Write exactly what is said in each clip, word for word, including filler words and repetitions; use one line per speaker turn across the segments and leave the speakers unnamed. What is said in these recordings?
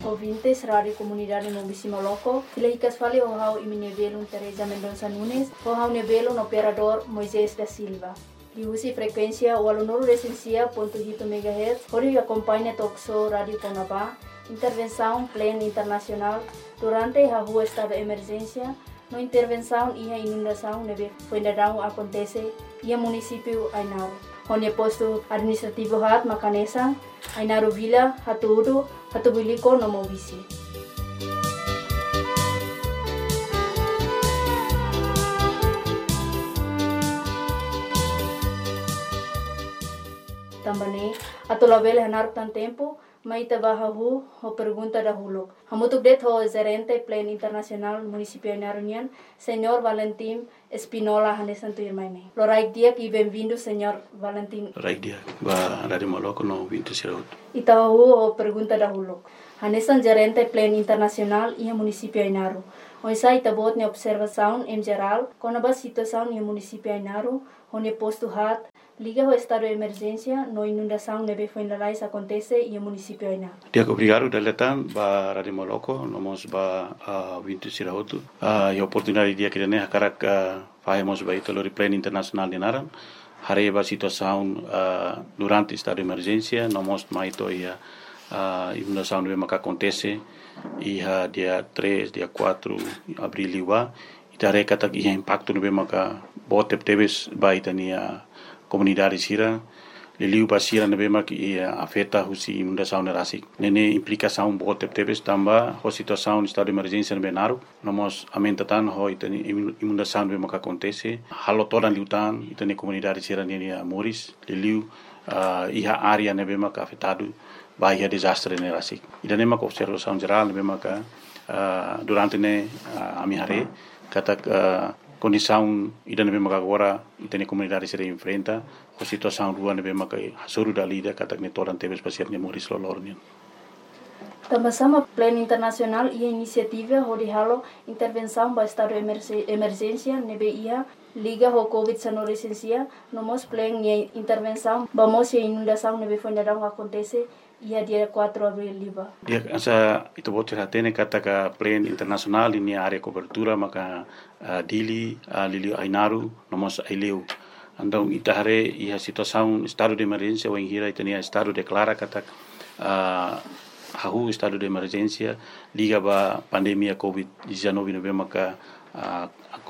ouvintes, Rádio Comunidade Mobisi Moloco. Filahicas fali o hau iminebelo Teresa Mendonça Nunes, o hau nebelo no operador Moisés da Silva. Diusi frequência o aluno recensia ponto oito megahertz, onde acompanha Toxo Rádio Conabá, intervenção plena internacional durante a rua estado de emergência, no intervenção e a inundação neve fuendarão acontece e a município Ainaro. Onde posto administrativo hat Macanesa, Ainaro Vila, Hatuudo, Hatubiliko no Mobisi. Também, atau label hanar tan tempo, mai tabahahu ho pergunta dahulu. Hamutuk det ho gerente plan internasional municipio Ainarunian, Senhor Valentim Espinola Hanesanto Irmaine. Loraik dia e bem-vindo, Senhor Valentim.
Loraik dia, ba Rádio Moloco no vinte Siraut.
Itahu ho pergunta dahulu. Hanesan gerente plan internasional e municipio Ainaru. Oisa itabot ne observação em geral, com a situação no município Ainaru, onde posto hat liga o estado de emergência, no inundação neve fuendalais acontece e o município Ainaru.
Dia obrigado deletan ba Rádio Moloco, nomos ba vinte Siraut. A oportunidade dia que ne hakarak fazemos ba itolori plan internacional de Naran. Hareba situação durante estado de emergência, nomos maito ia a inundação neve maka acontece ia dia três, dia quatro abril iwa. Itare kata ia impacto neve maka botep teves ba itania comunidade sira liliu basira nebe mak ia afeta husi inundação nerasik nene implicação botep teves tamba ho situação estado de emergência nebe naru nomos amentatan ho itani inundação nebe mak acontece halo todan liutan itani comunidade sira nene moris liliu uh, ia área nebe mak afetado ba ia desastre nerasik idane mak observação geral nebe mak uh, durante ne uh, amihare kata uh, condição ida nebe maka agora itene comunidade se enfrenta a situação rua nebe maka hasuru dalida kata ne toran tebes pasir ne moris lolornian.
Também sama plano internacional e iniciativa hodi halo intervenção ba estado de emergência nebe ia liga ho covid dezenove licencia nomos plan e intervenção vamos e inundação nebe fuendarão acontece ia dia quatro de abril liba.
Dia asa itu bocor hatene kata ka plan internasional ini area cobertura maka uh, dili uh, lili Ainaru nomos aileu. Andong itahare ia situação estado de emergência o ingira itania estado declara kata uh, hahu estado de emergência liga ba pandemia covid dezenove nove maka uh,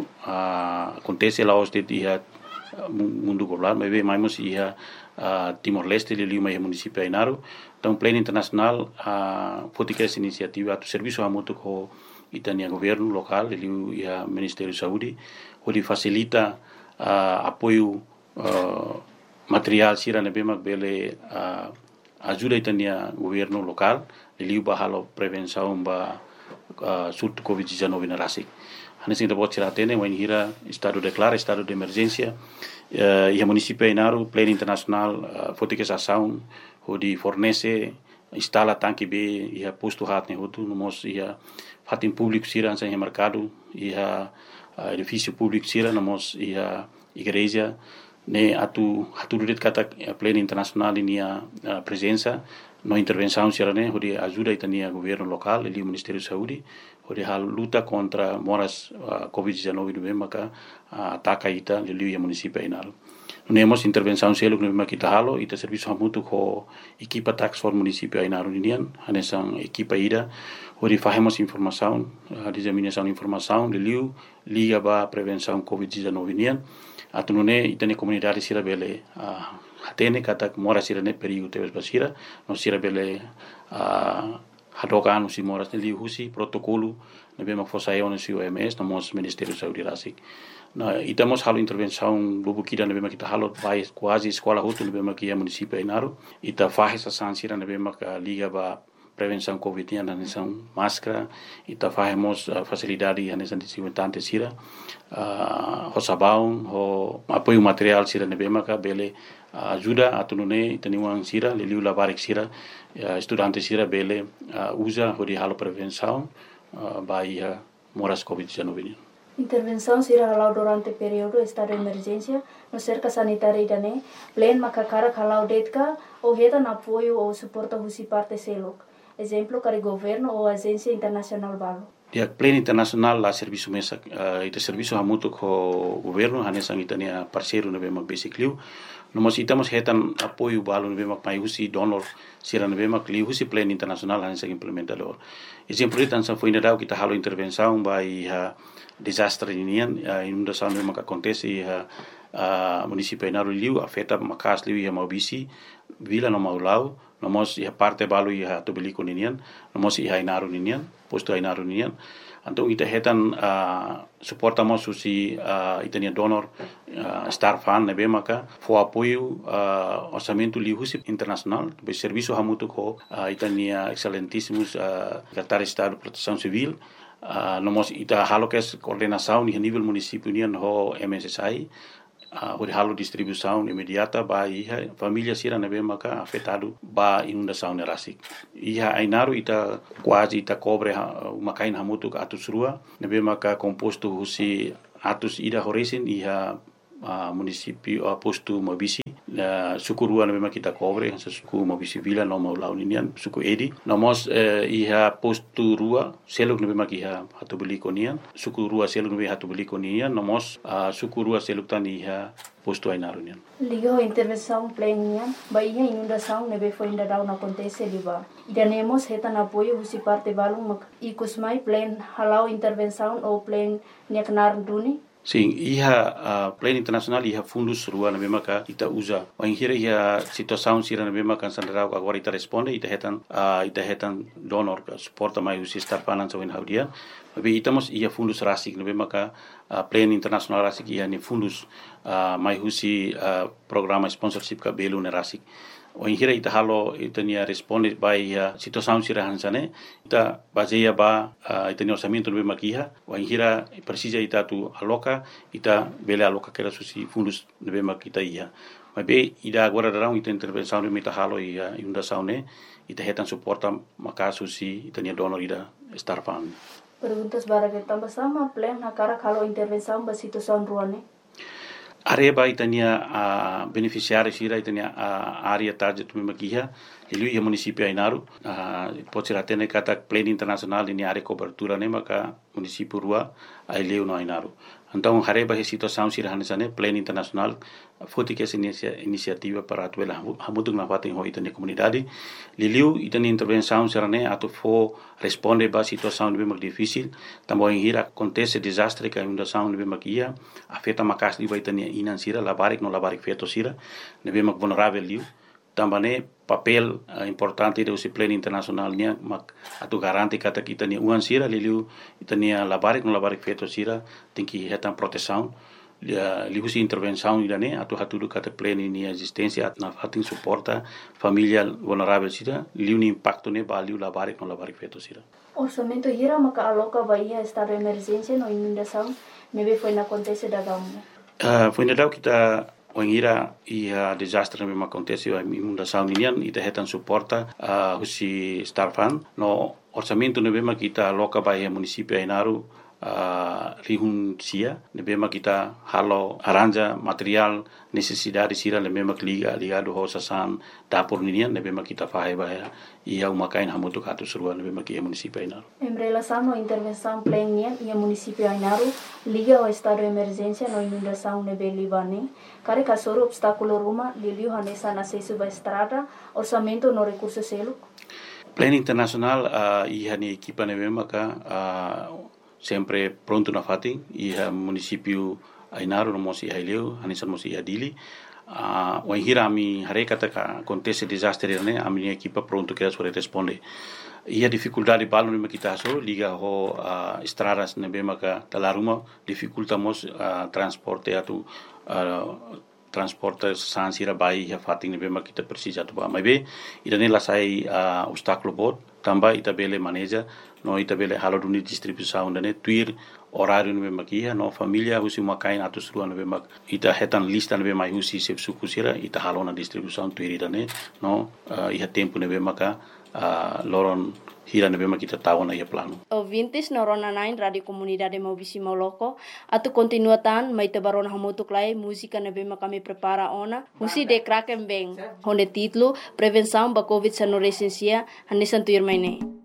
uh, acontece lá os dia mundo global mas bem mais ia uh, Timor-Leste lili mai município Ainaru. Então, plano internacional, a fotica essa iniciativa, o serviço a muito com itania governo local, ele e o Ministério da Saúde, onde facilita uh, apoio uh, material sira nebe mak bele uh, ajuda itania governo local, ele ba halo prevenção ba uh, surto covid dezenove na rasik. Hanesin da bocira tene wen hira estado declara estado de emergência uh, e o município Ainaru, plano internacional, uh, fotica essa ação onde fornece instala tanque B e a posto hat ne hotu nomos ia fatin público sira ansa mercado e a edifício público sira nomos ia igreja ne atu atu det kata plano internacional ini a presença no intervenção sira ne onde ajuda itania governo local e o Ministério da Saúde onde a luta contra moras uh, covid dezenove no maka uh, ataca ita lili o município Ainaru. Nemos intervenção selo que kita halo ita serviço hamutu ko equipa tax for município Ainaru indian hanesan equipa ida onde fazemos informação a disseminação de informação de liu liga ba prevenção covid dezenove indian atunune itane comunidade sira bele a hatene kata mora sira ne perigo tebes basira no sira bele a hadokan usi moras ne liu husi protocolo ne bema fosayon usi O M S nomos Ministério da Saúde rasik. Na itamos halo intervenção bubu kida ne bema kita halo vai quase escola hutu ne bema kia município Ainaru ita faz essa sansira ne bema ka liga ba prevenção covid ya nação máscara ita fazemos uh, facilidade ya nação desinfetante sira uh, ho sabão ho apoio material sira ne bema ka bele uh, ajuda atunune itaniwang sira liliu labarik sira uh, estudante sira bele uh, usa ho di halo prevenção uh, by uh, moras covid dezenove.
Intervenção será halau durante período estado de emergência no cerca sanitária idane plan makakara halau detka ou heta na apoio ou suporta husi parte selok exemplo para governo ou agência internacional balo.
Dia plan internasional la serviço mesa uh, ita serviço hamutu ko governo hanesang itania parceiro na bema basically no mas itamos hetan apoio balo na bema mai husi donor sira na bema kli husi plan internasional hanesang implementador exemplo itan sa foi nadau kita halo intervenção by ha desastre inian uh, inundação na bema que acontece ha uh, município Ainaru liu afeta makas liu ya maubisi vila no maulau nomos ia parte balu ia tobeliko ninian nomos ia Ainaru ninian posto Ainaru ninian antung ita hetan uh, suportamos susi uh, itania donor uh, star fund nebe maka fo apoio uh, orçamento lihusi internacional be serviço hamutu ko uh, itania excelentíssimos uh, secretário de Estado de Proteção Civil uh, nomos ita halo kes coordenação ni nível município nian ho M S S I Uh, halo distribuição imediata ba iha família sira nebe maka afetado ba inundação nerasik iha Ainaru ita quase ita cobre uh, uma kain hamutu ka atus rua nebe maka composto husi atus ida horesin iha uh, município uh, posto Mobisi uh, suku rua nebe maka kita cobre sa suku Mobisi vila no mau launinian suku edi nomos uh, iha posto rua seluk nebe maka iha hatu beli konian suku rua seluk nebe hatu beli konian nomos uh, suku rua seluk tani iha posto Ainaru nian
liga intervenção plena baia inundação nebe foi ainda não acontece liba idanemos hetan apoio husi parte balung mak ikus mai plan halau intervenção ou plan neknar duni.
Sim, iha uh, plan internasional iha fundus rua na bema ka ita usa. Wan hira iha situação sira na bema kan sandrau agora ita responde ita hetan uh, ita hetan donor ka suporta mai usi star finance wen haudia. Tapi itamos iha fundus rasik na bema ka uh, plan internasional rasik iha ni fundus uh, mai usi uh, programa sponsorship ka belu na rasik. Wan hira ita halo ita nia responde by uh, situação sira hansane ita baseia ba uh, ita ni orçamento no bema kiha. Wan hira precisa ita tu aloca ita bele aloca que era susi fundos de bema kita ia mas be ida agora darão ita intervenção de mita halo ia inundação ne ita hetan suporta maka susi ita nia donor ida star fund.
Perguntas bara que tambah sama plan na cara kalau intervenção ba situação ruane
areba ita nia uh, beneficiário sira ita nia uh, área target tu makiha Ele ia município Ainaru uh, pode ser até kata plan internacional ini área cobertura ne maka município rua aileu no Ainaru. Então hareba he situação sira hanesane plan internacional foti que essa iniciativa para atuela hamutuk na fatin ho itane comunidade liliu itane intervenção sira ne atu fo responde ba situação de bem difícil também hira acontece desastre que inundação de bem makia afeta makas li itane inan sira labarik no labarik feto sira ne bem vulnerável liu também papel uh, importante do esse plano internacional nia mak atu garanti kata kita ni uan sira liliu itania labarik no labarik feto sira tem que hetan proteção liu si intervenção idane atu hatu kata plano ni existência na fatin suporta família vulnerável sira liu ni impacto ne value labarik no labarik feto sira
orçamento hira maka aloca baia estado de emergência no inundação nebe foi na acontece da gamu
uh, foi na dau kita Wangira ia desastre memang acontece a inundação inian ita hetan suporta uh, husi star fund no orçamento ne bema kita loka baia município Ainaru uh, rihun sia ne bema kita halo aranja material necessidade sira ne bema liga ligado ho sasan dapur inian ne bema kita fahe baia ia umakain hamutu katu surua ne bema kia município Ainaru
em relação à intervenção plena ia município Ainaru liga ao estado de emergência no inundação ne belibane Kare kasoro obstáculo ruma liliu hanesa na acesso ba estrada orçamento no recurso selo
Plan internacional uh, iha ni equipa ne maka uh, sempre pronto na fatin iha município Ainaru no mosi haileu hanesa mosi adili uh, wan hira mi hare kata ka acontece desastre ne ami equipa pronto que sobre responde ia dificuldade balo ne kita so liga ho uh, estradas ne maka talaruma dificultamos uh, transporte atu uh, transporte sansira bai ya fating ne bema kita precisa tu ba mai be ida ne lasai uh, obstáculo bot tamba ita bele maneja no ita bele halo duni distribuição ne tuir horário ne bema kia no familia husi makain atus ruan ne bema ita hetan lista ne bema husi sep sukusira ita halo na distribuição tuir ida ne no uh, iha tempo ne bema ka uh, loron hira na bema kita tahu na ia plano.
Ouvintes na Rona nine Radio Comunidade Maubisi Moloko, atu continua tan mai te barona hamutuk lai música na bema kami prepara ona, musi de kraken beng, onde título Prevenção ba Covid sa no recensia, hanesan tuir mai ne.